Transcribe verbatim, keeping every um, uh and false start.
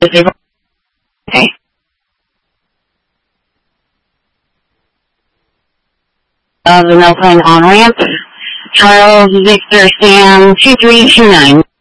disable. Okay. Uh, the no plane on ramp. Charles Victor Sam two three two nine.